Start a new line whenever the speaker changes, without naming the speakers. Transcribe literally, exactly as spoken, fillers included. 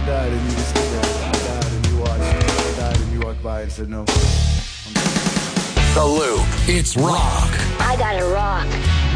died and you just sit there. I died and you watched. I died and you walked by and said no.
The Loop. It's rock.
I gotta rock.